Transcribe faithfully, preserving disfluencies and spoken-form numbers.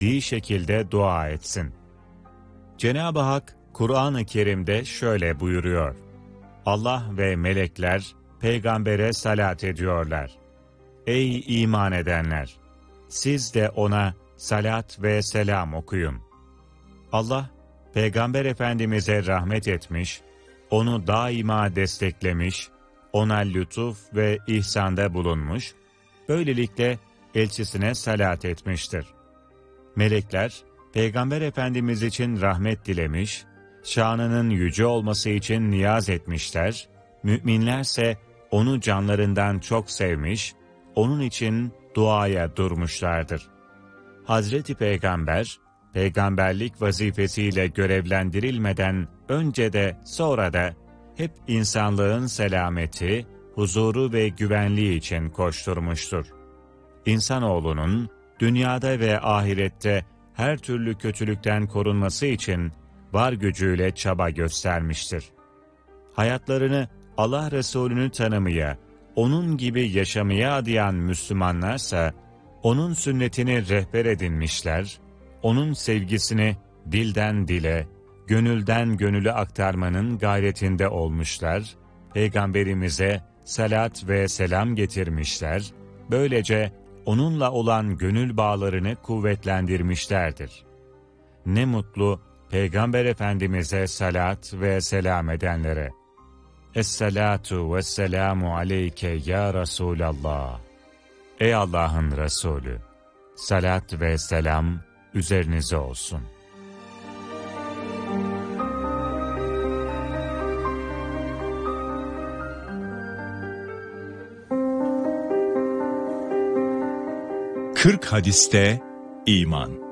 dilediği şekilde dua etsin. Cenab-ı Hak, Kur'an-ı Kerim'de şöyle buyuruyor: Allah ve melekler peygambere salat ediyorlar. Ey iman edenler! Siz de ona salat ve selam okuyun. Allah, Peygamber Efendimiz'e rahmet etmiş, onu daima desteklemiş, ona lütuf ve ihsanda bulunmuş, böylelikle elçisine salat etmiştir. Melekler, Peygamber Efendimiz için rahmet dilemiş, şanının yüce olması için niyaz etmişler, müminlerse onu canlarından çok sevmiş, onun için duaya durmuşlardır. Hazreti Peygamber, peygamberlik vazifesiyle görevlendirilmeden önce de sonra da hep insanlığın selameti, huzuru ve güvenliği için koşturmuştur. İnsanoğlunun dünyada ve ahirette her türlü kötülükten korunması için var gücüyle çaba göstermiştir. Hayatlarını Allah Resulü'nü tanımaya, onun gibi yaşamaya adayan Müslümanlarsa, onun sünnetini rehber edinmişler, onun sevgisini dilden dile, gönülden gönüle aktarmanın gayretinde olmuşlar, Peygamberimize salat ve selam getirmişler, böylece onunla olan gönül bağlarını kuvvetlendirmişlerdir. Ne mutlu Peygamber Efendimiz'e salat ve selam edenlere. Es-salatu vesselamu aleyke ya Resulallah. Ey Allah'ın Resulü! Salat ve selam üzerinize olsun. Kırk hadiste iman.